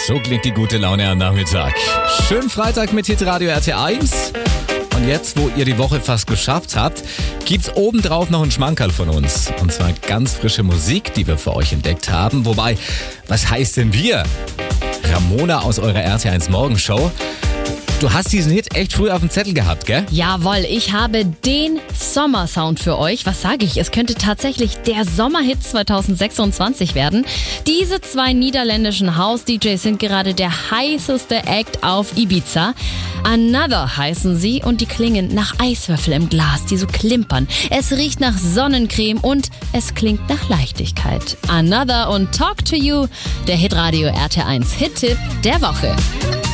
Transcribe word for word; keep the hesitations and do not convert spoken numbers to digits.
So klingt die gute Laune am Nachmittag. Schönen Freitag mit Hitradio R T eins. Und jetzt, wo ihr die Woche fast geschafft habt, gibt's obendrauf noch einen Schmankerl von uns. Und zwar ganz frische Musik, die wir für euch entdeckt haben. Wobei, was heißt denn wir? Ramona aus eurer R T eins Morgenshow. Du hast diesen Hit echt früh auf dem Zettel gehabt, gell? Jawohl, ich habe den Sommersound für euch. Was sage ich? Es könnte tatsächlich der Sommerhit zwanzig sechsundzwanzig werden. Diese zwei niederländischen House-D Js sind gerade der heißeste Act auf Ibiza. Another heißen sie und die klingen nach Eiswürfel im Glas, die so klimpern. Es riecht nach Sonnencreme und es klingt nach Leichtigkeit. Another und Talk to You, der Hitradio R T eins Hit-Tipp der Woche.